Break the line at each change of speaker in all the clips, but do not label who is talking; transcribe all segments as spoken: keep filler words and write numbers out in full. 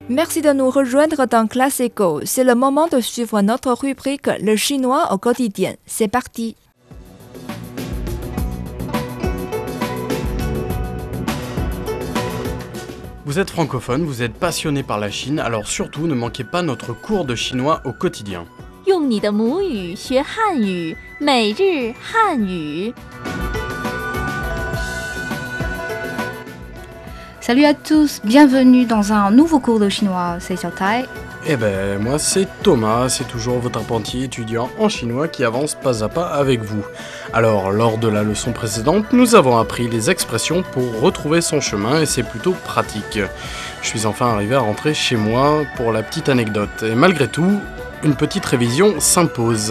Merci de nous rejoindre dans Classe Éco. C'est le moment de suivre notre rubrique Le chinois au quotidien. C'est parti.
Vous êtes francophone, vous êtes passionné par la Chine, alors surtout ne manquez pas notre cours de chinois au quotidien.
用你的母语学汉语，每日汉语。
Salut à tous, bienvenue dans un nouveau cours de chinois, c'est Xiao Tai.
Eh ben, moi c'est Thomas, c'est toujours votre apprenti étudiant en chinois qui avance pas à pas avec vous. Alors, lors de la leçon précédente, nous avons appris les expressions pour retrouver son chemin et c'est plutôt pratique. Je suis enfin arrivé à rentrer chez moi pour la petite anecdote. Et malgré tout, une petite révision s'impose.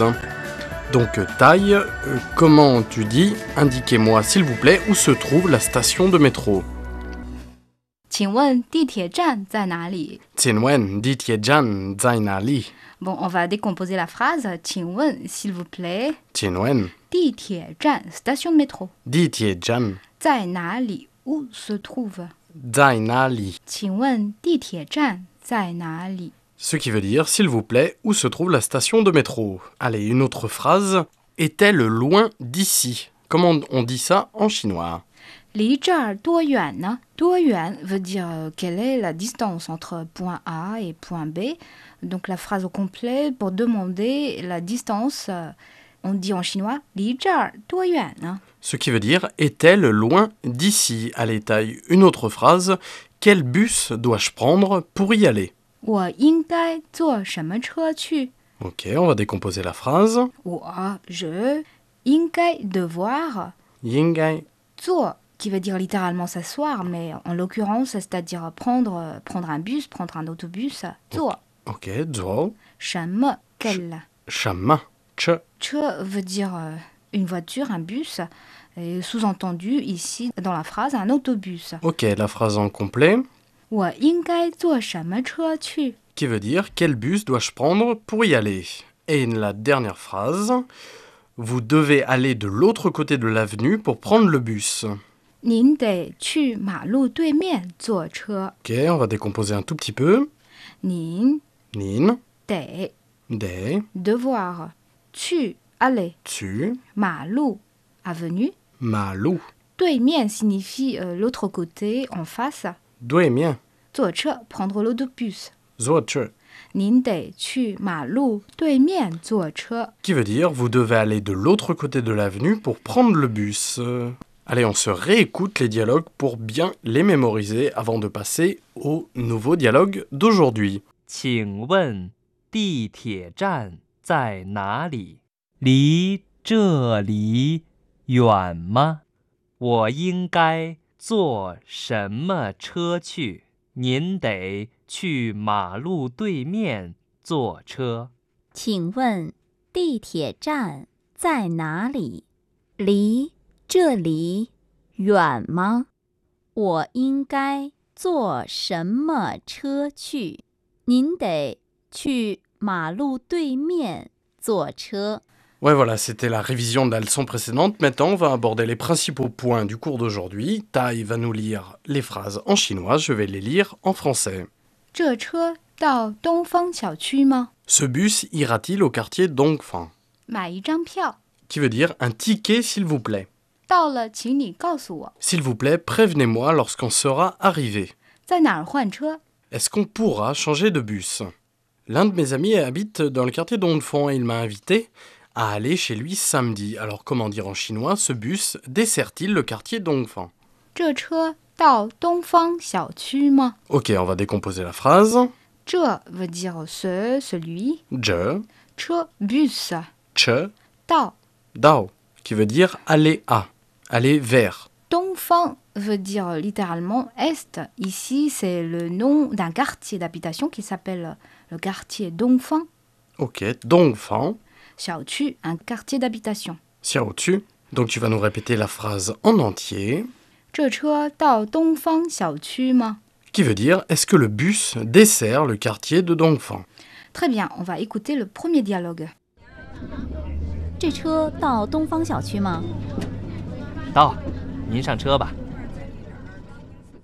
Donc, Tai, euh, comment tu dis « Indiquez-moi s'il vous plaît où se trouve la station de métro »
请问地铁站在哪里?
Tianwen, Ditiejan, zai na li.
Bon, on va décomposer la phrase. 请问, s'il vous plaît.
Tianwen,
地铁站, station de métro.
Ditiejan,
在哪里, où se trouve.
zai na li.
请问地铁站在哪里?
Ce qui veut dire, s'il vous plaît, où se trouve la station de métro? Allez, une autre phrase. Est-elle loin d'ici? Comment on dit ça en chinois?
离这儿多远呢? 多远 veut dire euh, quelle est la distance entre point A et point B. Donc la phrase au complet pour demander la distance, euh, on dit en chinois 离这儿多远呢?
Ce qui veut dire, est-elle loin d'ici? Allez, taille une autre phrase. Quel bus dois-je prendre pour y aller?
我应该坐什么车去?
Ok, on va décomposer la phrase.
我 je 应该 devoir
Yingai.
坐 qui veut dire littéralement s'asseoir, mais en l'occurrence, c'est-à-dire prendre, prendre un bus, prendre un autobus. 坐
Ok, zuo.
什么 quel?
Shama. Che.
Che veut dire euh, une voiture, un bus, et sous-entendu ici dans la phrase un autobus.
Ok, la phrase en complet.
我应该坐什么车去?
Qui veut dire, quel bus dois-je prendre pour y aller? Et la dernière phrase. Vous devez aller de l'autre côté de l'avenue pour prendre le bus.
您得去马路对面坐车.
Ok, on va décomposer un tout petit peu.
您
Nin.
得
De.
devoir 去 aller.
Tu.
马路 avenue.
Malou.
对面 signifie euh, l'autre côté, en face.
Due mien.
坐车 prendre l'autobus.
Zuoche.
您得去马路对面坐车.
Qui veut dire, vous devez aller de l'autre côté de l'avenue pour prendre le bus. Euh, Allez, on se réécoute les dialogues pour bien les mémoriser avant de passer au nouveau dialogue d'aujourd'hui.
请问地铁站在哪里？离这里远吗？我应该坐什么车去？您得去马路对面坐车。
请问地铁站在哪里？离这里远吗？我应该坐什么车去？您得去马路对面坐车。
Ouais, voilà, c'était la révision de la leçon précédente. Maintenant, on va aborder les principaux points du cours d'aujourd'hui. Tai va nous lire les phrases en chinois, je vais les lire en français.
这车到东方小区吗?
Ce bus ira-t-il au quartier Dongfang?
买一张票.
Qui veut dire un ticket, s'il vous plaît.
到了请你告诉我.
S'il vous plaît, prévenez-moi lorsqu'on sera arrivé.
在哪儿换车?
Est-ce qu'on pourra changer de bus? L'un de mes amis habite dans le quartier Dongfang et il m'a invité à aller chez lui samedi. Alors comment dire en chinois, ce bus dessert-il le quartier Dongfang?
这车到东方小区吗?
Ok, on va décomposer la phrase.
这 veut dire ce, celui.
Je,
车 bus.
che,
到
dao, qui veut dire aller à, aller vers.
东方 veut dire littéralement est. Ici, c'est le nom d'un quartier d'habitation qui s'appelle le quartier Dongfang.
Ok, Dongfang,
小区, un quartier d'habitation.
Xiaotu. Donc tu vas nous répéter la phrase en entier.
这车到东方小区吗?
Qui veut dire, est-ce que le bus dessert le quartier de Dongfang?
Très bien, on va écouter le premier dialogue.
这车到东方小区吗？
到，您上车吧。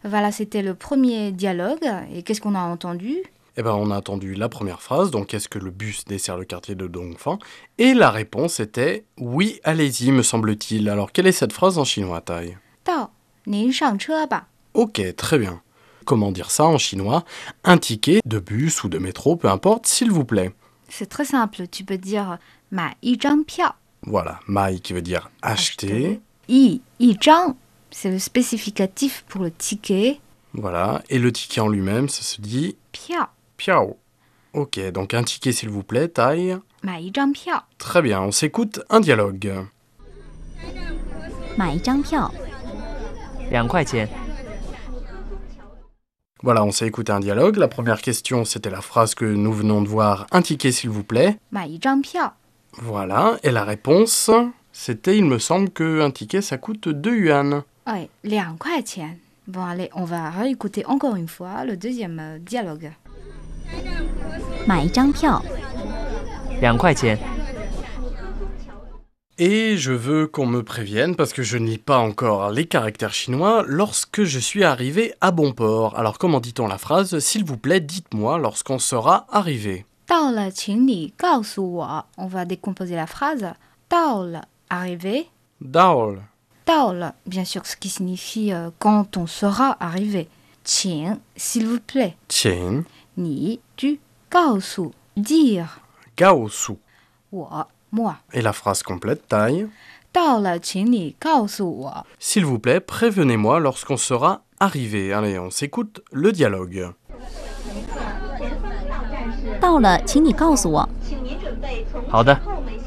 Voilà, c'était le premier dialogue. Et qu'est-ce qu'on a entendu?
Eh ben, on a entendu la première phrase, donc est-ce que le bus dessert le quartier de Dongfang? Et la réponse était oui, allez-y, me semble-t-il. Alors, quelle est cette phrase en chinois, Tai?
到，您上车吧。
Ok, très bien. Comment dire ça en chinois? Un ticket de bus ou de métro, peu importe, s'il vous plaît.
C'est très simple. Tu peux dire 买一张票。
Voilà, mai qui veut dire acheter.
一一张 c'est le spécificatif pour le ticket.
Voilà, et le ticket en lui-même, ça se dit
票，
piao. Ok, donc un ticket s'il vous plaît, Tai.
买一张票。
Très bien, on s'écoute un dialogue.
买一张票，
两块钱，
Voilà, on s'est écouté un dialogue. La première question, c'était la phrase que nous venons de voir. Un ticket s'il vous plaît.
买一张票。
Voilà, et la réponse, c'était, il me semble, qu'un ticket, ça coûte deux yuan.
哎，两块钱。Bon, allez, on va réécouter encore une fois le deuxième euh, dialogue.
买一张票，
两块钱，
Et je veux qu'on me prévienne, parce que je ne lis pas encore les caractères chinois, lorsque je suis arrivé à bon port. Alors comment dit-on la phrase? S'il vous plaît, dites-moi lorsqu'on sera arrivé.
到了，请你告诉我。On va décomposer la phrase. 到了，arrivé.
Daol.
到了, bien sûr, ce qui signifie euh, quand on sera arrivé. 请, s'il vous plaît.
Tiens.
你, tu, 告诉, dire.
Gaosu.
我, moi.
Et la phrase complète, taille.
到了，请你告诉我。
S'il vous plaît, prévenez-moi lorsqu'on sera arrivé. Allez, on s'écoute le dialogue.
到了，请你告诉我。
好的，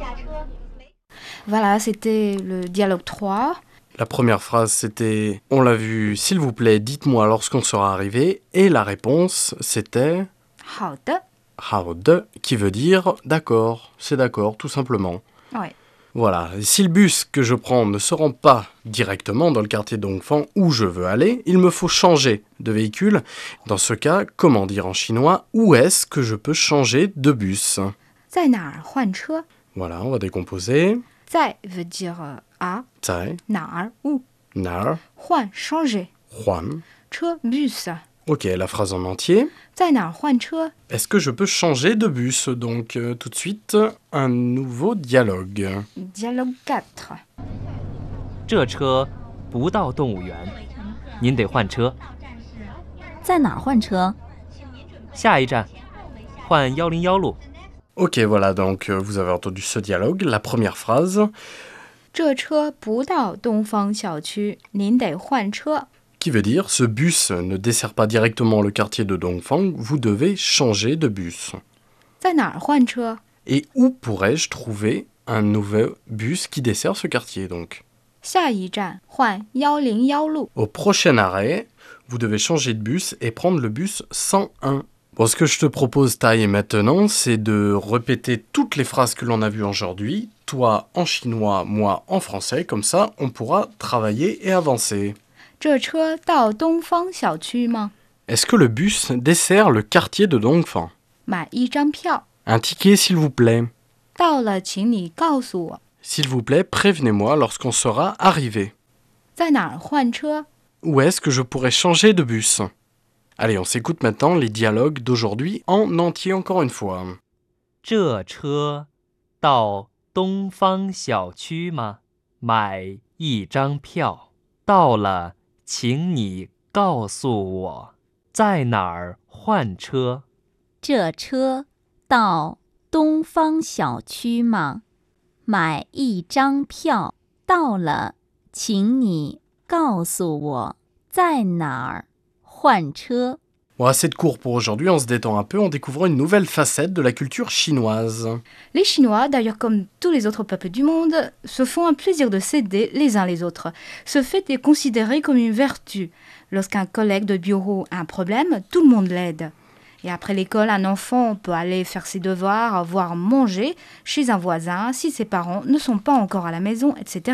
Voilà, c'était le dialogue trois.
La première phrase, c'était « On l'a vu, s'il vous plaît, dites-moi lorsqu'on sera arrivé ». Et la réponse, c'était
好的.
« Hao de » qui veut dire « d'accord », c'est d'accord, tout simplement.
Ouais.
Voilà, et si le bus que je prends ne se rend pas directement dans le quartier Dongfang où je veux aller, il me faut changer de véhicule. Dans ce cas, comment dire en chinois « Où est-ce que je peux changer de bus ?»
在哪儿换车?
Voilà, on va décomposer.
在 veut dire euh, à,
Zai,
哪儿 où,
nar,
换 changer,
huan.
车 bus.
Ok, la phrase en entier.
在哪儿换车?
Est-ce que je peux changer de bus? Donc euh, tout de suite, un nouveau dialogue.
Dialogue quatre.
这车不到动物园，您得换车。
在哪儿换车？
下一站，换幺零幺路。
Ok, voilà, donc euh, vous avez entendu ce dialogue. La première phrase,
这车不到东方小区，您得换车。
qui veut dire ce bus ne dessert pas directement le quartier de Dongfang, vous devez changer de bus.
在哪儿换车?
Et où pourrais-je trouver un nouveau bus qui dessert ce quartier donc?
下一站换幺零幺路。
Au prochain arrêt, vous devez changer de bus et prendre le bus cent un. Bon, ce que je te propose, Tai, maintenant, c'est de répéter toutes les phrases que l'on a vues aujourd'hui, toi en chinois, moi en français, comme ça on pourra travailler et avancer.
这车到东方小区吗?
Est-ce que le bus dessert le quartier de Dongfang?
买一张票。
Un ticket, s'il vous plaît.
到了，请你告诉我。
S'il vous plaît, prévenez-moi lorsqu'on sera arrivé.
在哪儿换车?
Où est-ce que je pourrais changer de bus? Allez, on s'écoute maintenant les dialogues d'aujourd'hui en entier encore une fois.
这车到东方小区吗？买一张票。到了，请你告诉我，在哪儿换车？
这车到东方小区吗？买一张票。到了，请你告诉我，在哪儿换车。
Bon, assez de cours pour aujourd'hui, on se détend un peu en découvrant une nouvelle facette de la culture chinoise.
Les Chinois, d'ailleurs comme tous les autres peuples du monde, se font un plaisir de s'aider les uns les autres. Ce fait est considéré comme une vertu. Lorsqu'un collègue de bureau a un problème, tout le monde l'aide. Et après l'école, un enfant peut aller faire ses devoirs, voire manger chez un voisin si ses parents ne sont pas encore à la maison, et cetera.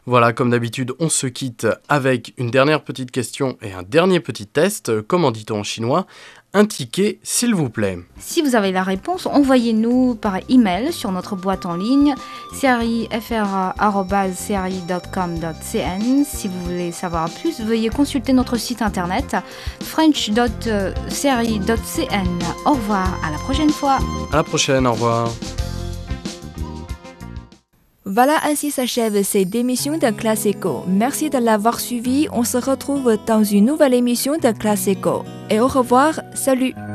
Voilà, comme d'habitude, on se quitte avec une dernière petite question et un dernier petit test. Comment dit-on en chinois ? Un ticket, s'il vous plaît.
Si vous avez la réponse, envoyez-nous par email sur notre boîte en ligne c r i f r a arobase c r i point com point c n. Si vous voulez savoir plus, veuillez consulter notre site internet french point c r i point c n. Au revoir, à la prochaine fois.
À la prochaine, au revoir.
Voilà, ainsi s'achève cette émission de Classe Eco. Merci de l'avoir suivi. On se retrouve dans une nouvelle émission de Classe Eco. Et au revoir, salut!